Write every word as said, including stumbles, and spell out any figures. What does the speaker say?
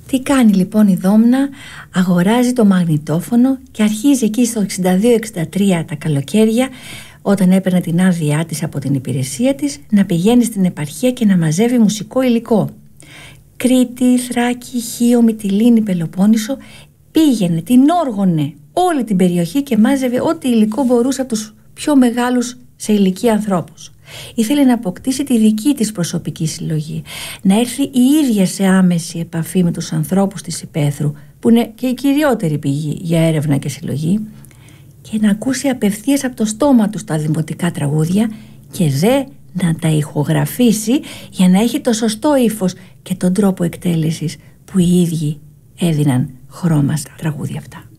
Τι κάνει λοιπόν η Δόμνα? Αγοράζει το μαγνητόφωνο και αρχίζει εκεί στο εξήντα δύο εξήντα τρία τα καλοκαίρια, όταν έπαιρνε την άδειά της από την υπηρεσία της, να πηγαίνει στην επαρχία και να μαζεύει μουσικό υλικό. Κρήτη, Θράκη, Χίο, Μυτιλήνη, Πελοπόννησο. Πήγαινε, την όργωνε όλη την περιοχή και μάζευε ό,τι υλικό μπορούσε από τους πιο μεγάλους σε ηλικία ανθρώπους. Ήθελε να αποκτήσει τη δική της προσωπική συλλογή, να έρθει η ίδια σε άμεση επαφή με τους ανθρώπους της υπαίθρου, που είναι και η κυριότερη πηγή για έρευνα και συλλογή, και να ακούσει απευθείας από το στόμα τους τα δημοτικά τραγούδια και δε να τα ηχογραφήσει για να έχει το σωστό ύφος και τον τρόπο εκτέλεσης που οι ίδιοι έδιναν χρώμα στα τραγούδια αυτά.